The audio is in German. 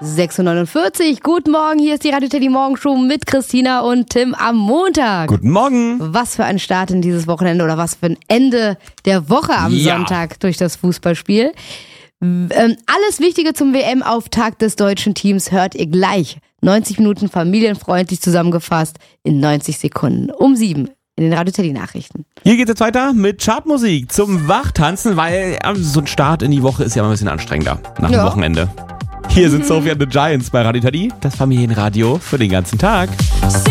6:49 Uhr. Guten Morgen, hier ist die Radio Teddy Morgenshow mit Christina und Tim am Montag. Guten Morgen. Was für ein Start in dieses Wochenende oder was für ein Ende der Woche am Sonntag durch das Fußballspiel. Alles Wichtige zum WM-Auftakt des deutschen Teams hört ihr gleich. 90 Minuten familienfreundlich zusammengefasst in 90 Sekunden. Um 7 in den Radio Teddy Nachrichten. Hier geht es jetzt weiter mit Chartmusik zum Wachtanzen, weil so ein Start in die Woche ist ja immer ein bisschen anstrengender nach dem Wochenende. Hier sind Sophie and the Giants bei Radio Teddy, das Familienradio für den ganzen Tag.